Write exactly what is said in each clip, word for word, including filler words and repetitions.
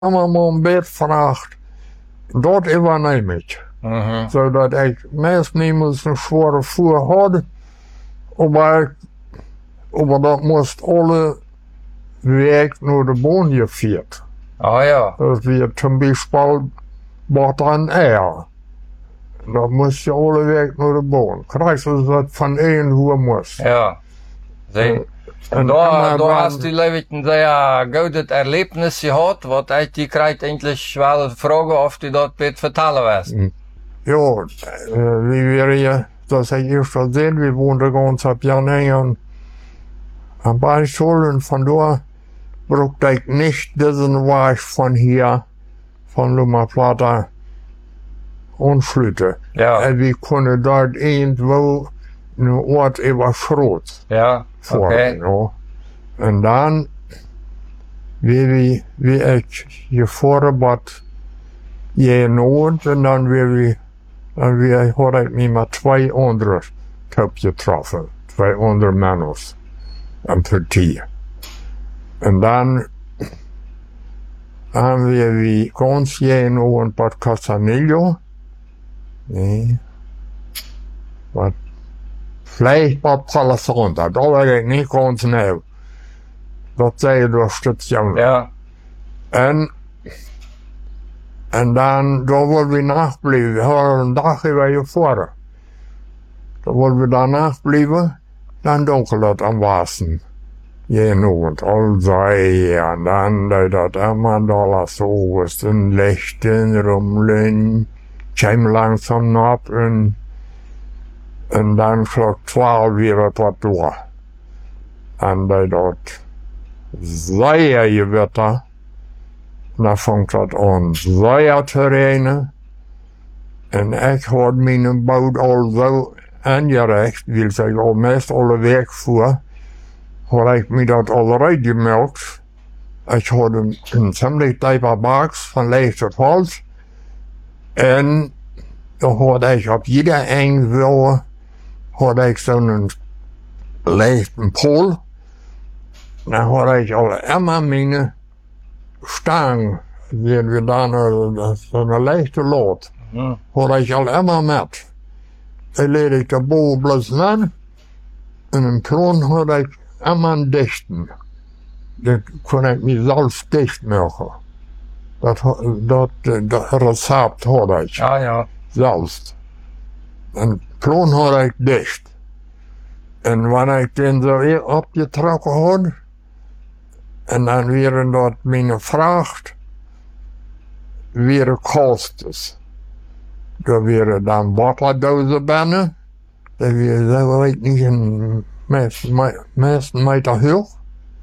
allemaal mijn bed vraagt, dat überneem ik. Mhm. Zodat ik meest niemals een zware voer had, maar, ik, maar dat moest alle weg naar de boon gevierd. Oh ja. Dat wir zum Beispiel Bottan Air. Da moest je alle weg naar de boon. Krijg je dat van één hoe moest. Ja. Zij, En da, da dan- hast du, glaube ich, ein sehr gutes Erlebnis gehabt, was ich die kriegt eigentlich wel fragen, ob du das bitte vertellen wirst. Ja, äh, wie wir hier, das ich erst gesehen, wir wohnten ganz ab Jahren am Beispiel und von da brauchte ich nicht diesen Weg von hier, von Lummer Plata und Schlüte. Ja. Äh, wir konnten dort irgendwo einen Ort über Schrot Ja. fahren. Okay. Ja. Und dann, wie, wie, wie ich gefahren bin, genoeg en dan weer, weer, dan weer had ik me met twee andere top getroffen. Twee andere mannen. Een partij. En dan hebben we wie ganz genoeg een paar Casanillo. Nee. Wat. Vielleicht wat Palisanda. Dat weet ik niet ganz nieuw. Dat zei je door station. Ja. En, en dan, daar wilden we nachblijven. We hadden een dag weer gevoerd. Dan wilden we daar nachblijven. Dan donker het am wassen. Genoeg, al zei en dan deed dat allemaal daar zo was. En lichten, rommelen. Kwam langzaam op en, en dan klok twaalf weer het wat door. En deed dat zeer gewitter. Dan vangt dat aan zeer te regenen. En ik had mijn boot al zo aangerecht, wil zeggen al meest alle weg voer, had ik me dat al uitgemeld. Ik had een, een ziemlich diepe box van leegte holz. En dan had ik op jeder engel had ik zo'n leegte pool. Dan had ik al immer mijn stang, die we dan zo'n leichte lood, Mhm. had ik al immer met. Dan leed ik de boel bloos aan en een plan had ik immer dichten. Dat kon ik mezelf dicht maken. Dat, dat, dat recept had ik Ja, ja. zelfs. Een plan had ik dicht. En wanneer ik den zo weer opgetrokken had, en dan weer dat mijn vraagt, weer kostes. Er weer dan waterdozen binnen, dat weer zo weet ik niet een meest meter hoog.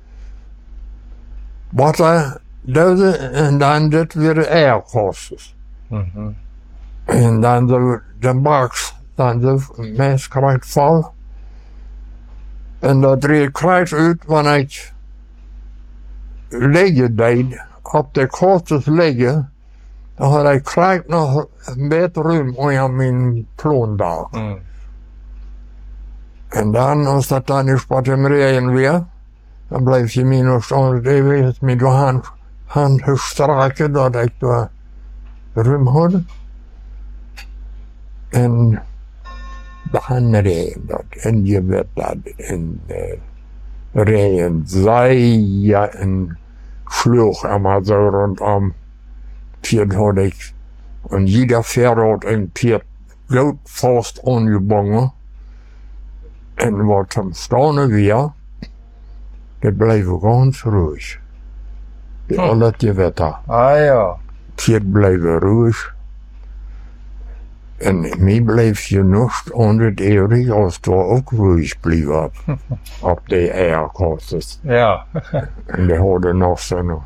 Waterdozen en dan dit weer airkostes. Mhm. En dan zo de box, dan zo meest krijgt vol. En dat reed krijgt uit wanneer ik liggen deed, op de kostes liggen, dan had ik gelijk nog een beetje ruim onder mijn plan daar. Mhm. En dan, als dat dan is wat im regen weer, dan bleef je me nog staan, even met de hand, hand strijken, dat ik daar ruim had. En dan regen dat, en je werd dat, en uh, regen, zij en vloog allemaal zo rondom. Piet had ik, en jeder Pferd had een Piet goed vast aangebonden. En wat hem staan weer, dat bleef ganz ruhig. Die Hm. al het gewitter. Ah ja. Piet bleef ruhig. En mij bleef je nog onder de eeuwig als daar ook ruhig bleef op. Op de airkostes. Ja. En die hadden nog zo'n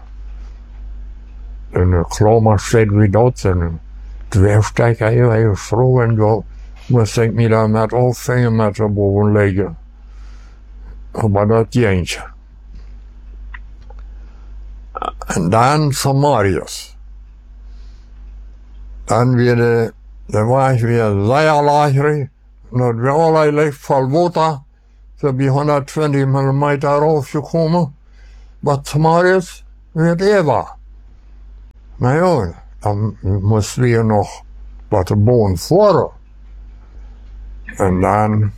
een klammerset wie dat, zo'n dwergstekker, heel heel vroeg. En dan moest ik me daar met afvingen met de boven liggen. Maar dat jeentje. En dan Samarius. Dan weer de, dan was weer zeer lagerig. En dat weer allerlei licht vol water. Zo bij honderdtwintig millimeter afgekomen. Wat Samarius weer Eva. Na ja, dann mussten wir noch wat de boon voeren. En dan,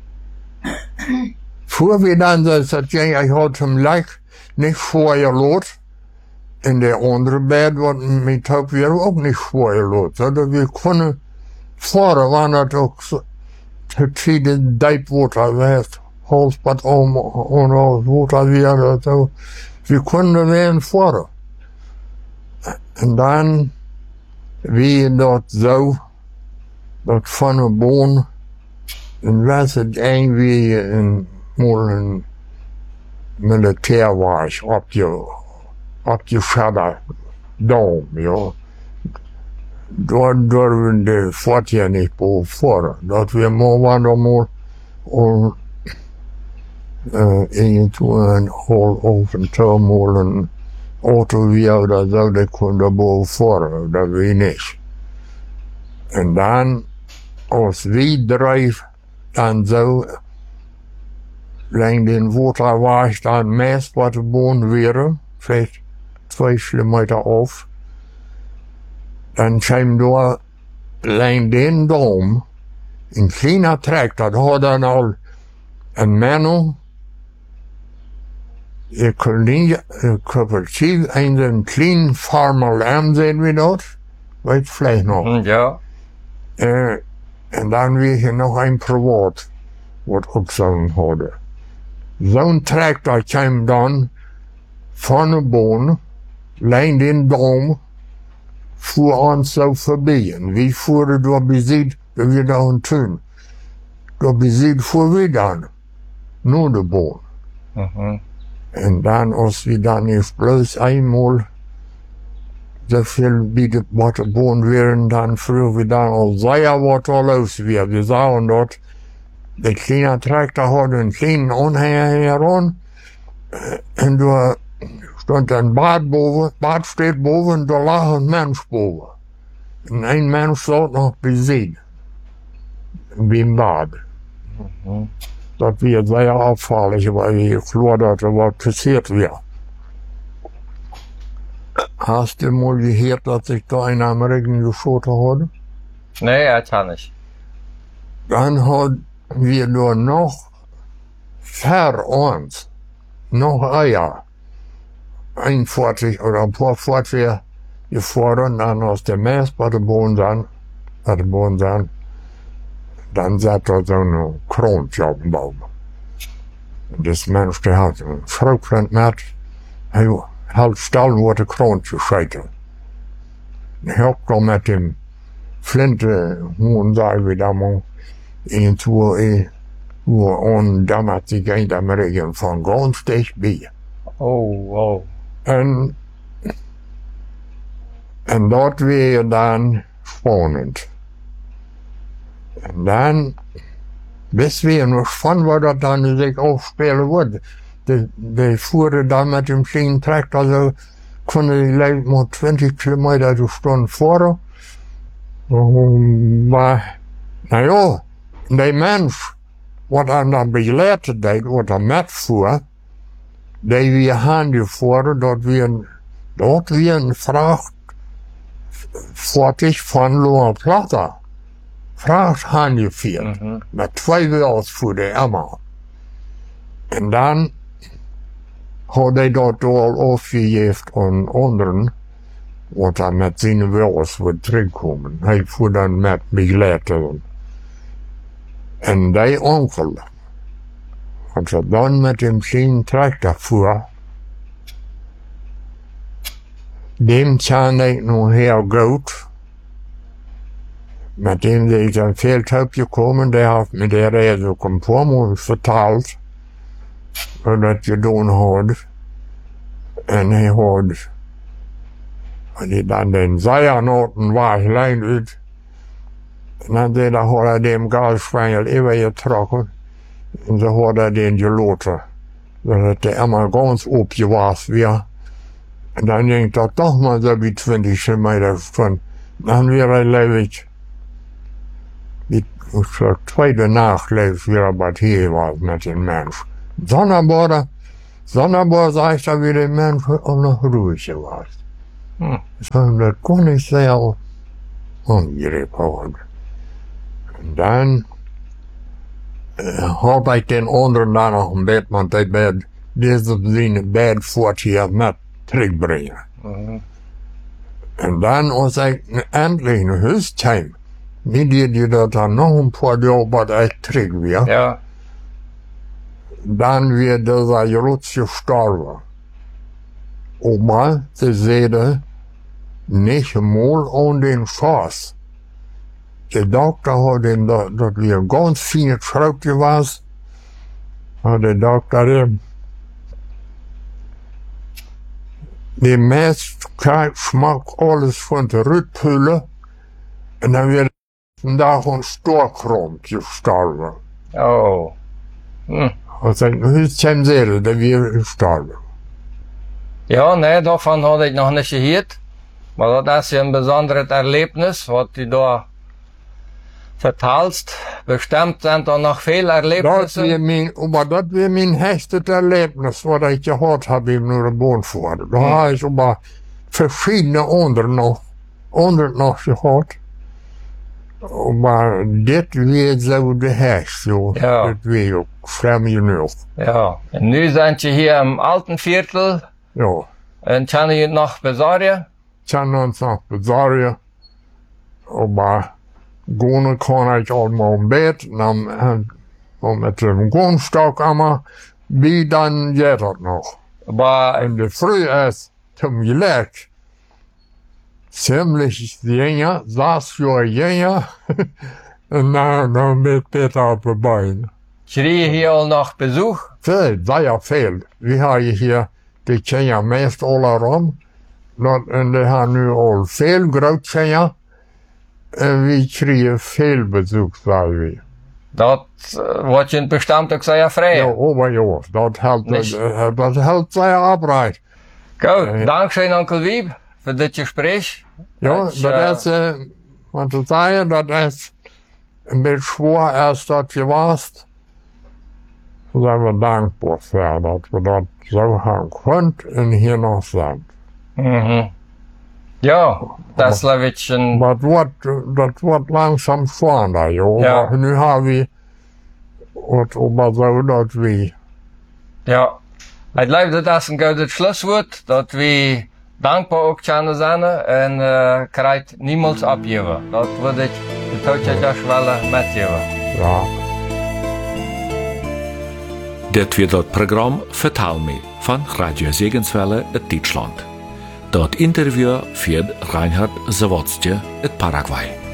voor we dan, dus dat jij, ik had hem lijk niet voor je lood. In de andere bed wordt met hoop weer ook niet voor je lood. Zodat we konden voeren, wanneer het ook het vierde diep water was. Halsbad om, om het water weer. Zo. We konden weer voeren. En dan, wie dat zo, dat van een boon, dan was het irgendwie een, een militair was op je, op je schadder dom, ja. Daar durven de voetjes niet voor. Dat we maar wat allemaal om uh, in een hol over turmoil een auto weer dat zo, dat kon daar boven voor, dat weet niet. En dan, als wie drijft, dan zo, lang den water was, dan meest wat de boon weer, vielleicht twee kilometer af. Dan kwam door, lang den dom, een kleiner trek, dat had dan al een man, je klein, coöperatief, een klein farmerlam, zijn we dat, weet je vielleicht nog. Ja. Uh, en dan weer je nog een privaat, wat ook zo'n hadden. Zo'n tractor kwam dan van de boon, lijn den dom, voer ons zo voorbij. En wie voeren door bezit, dat we daar een tuin. Door bezit voer we dan, naar de boon. Uh-huh. En dan, als we dan eens bloos eenmaal, zoveel bij de wat de boon weer, dan vroegen we dan al zeer wat er los weer. We zagen dat de kleine tractor had een kleine aanhanger heran. En daar stond een bad boven, bad steht boven, en daar lag een mens boven. En een mens zat nog bezig. Wie een bad. Uh-huh. Dat werd zeer opvallig, weil je geloofd dat er wat passiert werd. Hast du mal gehört, dass ich da in Amerika geschoten hatte? Nee, dat kann nicht. Dann hat wir da noch vor uns noch Eier, ein Fahrzeug oder ein paar Fahrzeuge gefahren, dann aus dem Mess bei der Boden sein, bei der Boden sein, dann saß da so eine Krone auf dem Baum. Und das Mensch, der hat einen Fruchtland mit, hey, halb stal wordt de kroon gescheten. En ik kwam met hem flinte, hoe zei we dat maar, in toe, hoe on damals die geen Amerikanen van ganz dichtbij. Oh, wow. En, en dat weer dan spannend. En dan wisten we nog van wat dat dan zich afspelen wordt. De, de voeren dan met een klein tractor, zo konden die lijkt maar twintig kilometer de stunde voeren. Maar, nou ja, die mens, wat aan dat begeleid deed, wat er met voer, die weer aangevoerd, dat we dat weer een vracht voertuig van Loa Plata. Vracht aangevoerd, Uh-huh. met twee wiels voor de emmer. En dan had hij dat al afgegeven aan anderen, wat hij met zijn wils wordt terugkomen. Hij voert dan met begeleiding. En die onkel, als hij dan met hem zijn tractor voer, dem kan ik nog heel goed. Met dem is een veldhuip gekomen, die heeft me de reis ook een paar maal verteld. Wat dat gedaan had. En hij had, als hij dan den Seiernoten was, lijn uit. En dan zei hij, had hij dem Gasspengel even getrokken. En zo had hij den gelaten. Dat hij immer ganz opgewaast weer. En dan ging dat toch maar zo bij twintig kilometer van. Dan weer hij leefd. Die tweede nacht leefd weer wat hier was met een mens. Sonderbaar, sonderbaar zei ik dat weer de mens al nog ruhig was. Hm. So, das kon ich sehr angenehm haben. Und dann äh, habe ich den anderen dann noch ein Bett, want die Bett, diese seine Bett fort hier mit terugbrengen. Mhm. En dan was ik endlich naar huis kwam. Niet die die dat dan nog een paar jaar wat ik terug weer. Ja. Dan weer dieser Jutz gestorben. Aber ze zeiden, nicht mal an den Schaas. De dokter had hem dat, dat weer een ganz fijn vrouwtje was. En de dokter hem. De meest smaakt alles van de rutpullen. En dan weer een dag een stoorkromp gestorven. Oh. Hm. Als ik nu kwam zeggen, dan weer gestorven. Ja, nee, davon had ich noch nicht gehört. Aber das ist ja ein besonderes Erlebnis, was du da verteilst. Bestimmt sind da noch viele Dat Erlebnisse. weer mijn, maar dat weer mijn hechtste erlebnis wat ik gehad heb in de Boonvoort. Daar heb ik maar verschillende anderen nog, anderen nog gehad. Maar dit weer zo de hechtste, joh. Ja. Dat weer ook vreemd genoeg. Ja. Und nu sind sie hier im alten Viertel Ja. und können je noch besorgen. Kan ons nog bezorgen. Maar gaan kan ik allemaal om bed. Dan, dan met een goonstok allemaal. Wie dan gaat dat nog? Aber En de früh ist zum Gelegt. Ziemlich jünger, sechs Jahre jünger. Und dann, dann mit Peter auf den Beinen. kriegen hier auch noch Besuch. Viel, sehr viel. Wir haben hier, die kennen ja meest alle rum. Dat, en die haben nu al veel Grootkinder. En we krijgen veel bezoek, sagen wir. Das äh, wird je bestimmt auch sehr frei. Ja, aber ja, dat helpt, Nicht. äh, dat helpt sehr abreit. Gut, Ja. Dankeschön, Onkel Wieb, für das Gespräch. Ja, Das, dat äh, is, uh, want te zeggen, dat is een beetje zwaar als dat je was. Daar zijn we dankbaar voor, dat we dat zo gaan kunnen en hier nog zijn. Mhm. Ja, das glaube ich ein, Maar het wordt, dat wordt langzaam zwaarder, joh. Ja. Maar nu hebben we het maar zo dat we, ja. Ich glaube, das ist ein gutes Schlusswort, dass wir dankbar auch können sein und äh, krijgt niemals abgeben. Das würde ich die Totschatja Schwelle mitgeben. ja. Dit weer dat programma Vertaal me van Radio Segenswelle uit Duitsland. Dat interview führt Reinhard Zawadzki uit Paraguay.